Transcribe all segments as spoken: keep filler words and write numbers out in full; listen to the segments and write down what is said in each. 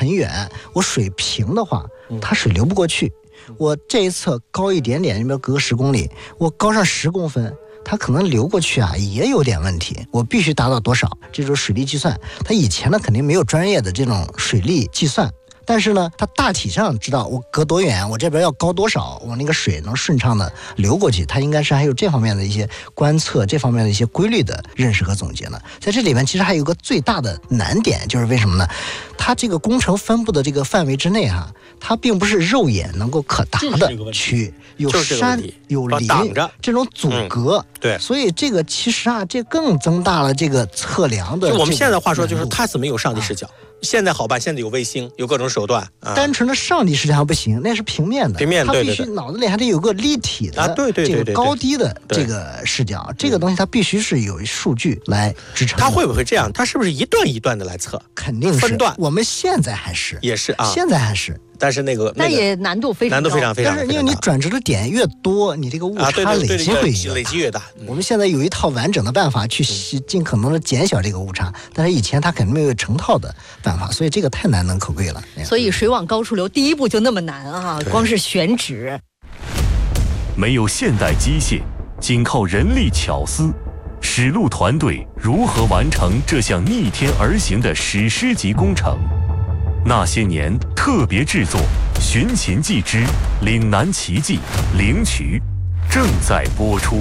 很远，我水平的话，它水流不过去。我这一侧高一点点，你比如隔十公里，我高上十公分，它可能流过去啊，也有点问题。我必须达到多少？这种水利计算，它以前呢肯定没有专业的这种水利计算。但是呢，它大体上知道我隔多远，我这边要高多少，我那个水能顺畅的流过去，它应该是还有这方面的一些观测，这方面的一些规律的认识和总结呢。在这里面其实还有一个最大的难点，就是为什么呢？它这个工程分布的这个范围之内哈、啊，它并不是肉眼能够可达的区域，有山有林这种阻隔、嗯， 对， 所以这个其实啊，这更增大了这个测量的。 就我们现在话说，就是它是没有上帝视角。啊现在好办，现在有卫星，有各种手段。啊、 单纯的上帝视角不行，那是平面的， 平面， 它必须脑子里还得有个立体的， 啊，对对对， 这个高低的这个视角，这个东西它必须是有数据来支撑。 它会不会这样？它是不是一段一段的来测？ 肯定是分段。 我们现在还是也是啊， 现在还是。 但是那个， 但也难度非常难度非常非常， 但是因为你转折的点越多，你这个误差累积会累积越大。 我们现在有一套完整的办法去尽可能的减小这个误差，但是以前它肯定没有成套的办法，所以这个太难能可贵了。 所以水网高处流第一步就那么难啊，光是选址。 没有现代机械，仅靠人力巧思，史路团队如何完成这项逆天而行的史诗级工程？那些年特别制作《寻秦记之岭南奇迹》灵渠正在播出。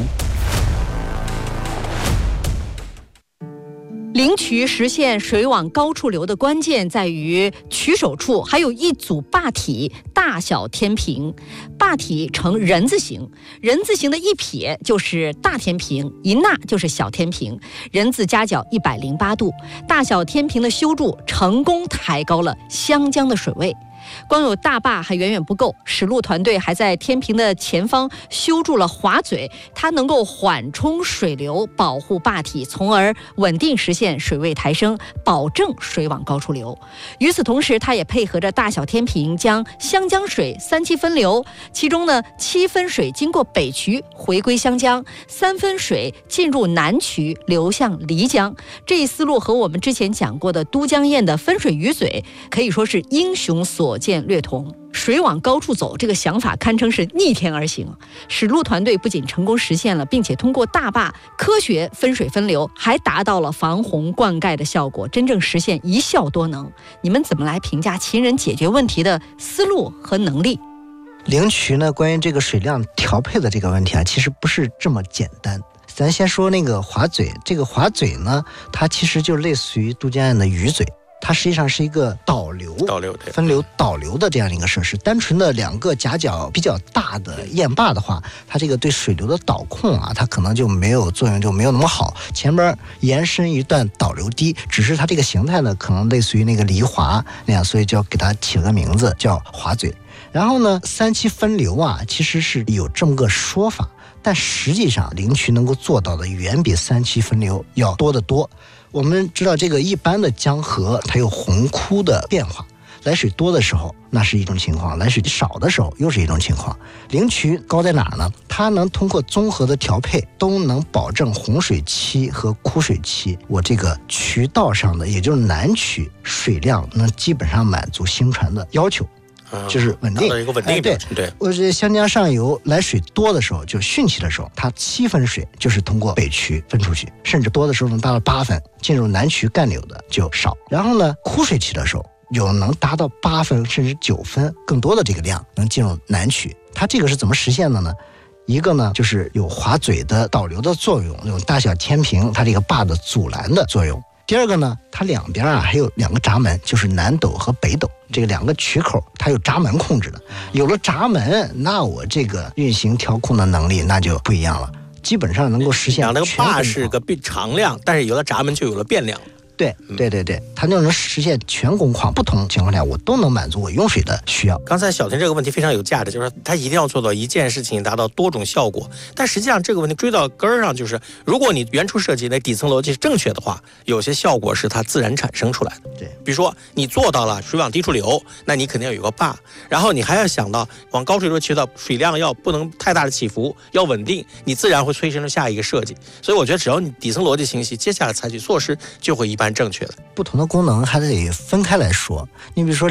灵渠实现水网高处流的关键在于渠首处还有一组坝体，大小天平。坝体呈人字形，人字形的一撇就是大天平，一捺就是小天平，人字夹角一百零八度。大小天平的修筑成功抬高了湘江的水位。光有大坝还远远不够，史路团队还在天平的前方修筑了滑嘴，它能够缓冲水流，保护坝体，从而稳定实现水位抬升，保证水网高处流。与此同时，它也配合着大小天平，将湘江水三期分流，其中呢七分水经过北渠回归湘江，三分水进入南渠流向漓江。这一思路和我们之前讲过的都江堰的分水鱼嘴可以说是英雄所见略同。水往高处走这个想法堪称是逆天而行，史路团队不仅成功实现了，并且通过大坝科学分水分流，还达到了防洪灌溉的效果，真正实现一效多能。你们怎么来评价秦人解决问题的思路和能力？ 灵渠呢，关于这个水量调配的这个问题啊，其实不是这么简单。咱先说那个滑嘴，这个滑嘴呢，它其实就类似于都江堰的鱼嘴，它实际上是一个导流、 导流分流、导流的这样一个设施。单纯的两个夹角比较大的堰坝的话，它这个对水流的导控啊，它可能就没有作用，就没有那么好。前边延伸一段导流堤，只是它这个形态呢，可能类似于那个离滑那样，所以就要给它起了个名字叫滑嘴。然后呢，三期分流啊，其实是有这么个说法，但实际上灵渠能够做到的远比三期分流要多得多。我们知道这个一般的江河它有洪枯的变化，来水多的时候那是一种情况，来水少的时候又是一种情况。灵渠高在哪儿呢？它能通过综合的调配，都能保证洪水期和枯水期我这个渠道上的，也就是南渠水量能基本上满足兴船的要求，就是稳定， 一个稳定标准。对， 我这湘江上游来水多的时候，就汛期的时候，它七分水就是通过北渠分出去，甚至多的时候能达到八分，进入南渠干流的就少。然后呢，枯水期的时候，有能达到八分甚至九分更多的这个量能进入南渠。它这个是怎么实现的呢？一个呢，就是有滑嘴的导流的作用，有大小天平它这个坝的阻拦的作用。第二个呢，它两边啊还有两个闸门，就是南斗和北斗这个两个渠口，它有闸门控制的。有了闸门，那我这个运行调控的能力那就不一样了，基本上能够实现。 那个坝是个常量，但是有了闸门就有了变量。 对对对对，它就能实现全工况，不同情况下我都能满足我用水的需要。 刚才小田这个问题非常有价值，就是它一定要做到一件事情达到多种效果。但实际上这个问题追到根儿上，就是如果你原初设计的底层逻辑是正确的话，有些效果是它自然产生出来的。 对， 比如说你做到了水往低处流，那你肯定要有个坝，然后你还要想到往高处流渠道水量要不能太大的起伏，要稳定，你自然会催生出下一个设计。所以我觉得只要你底层逻辑清晰，接下来采取措施就会一般正确的。 不同的功能还得分开来说。你比如说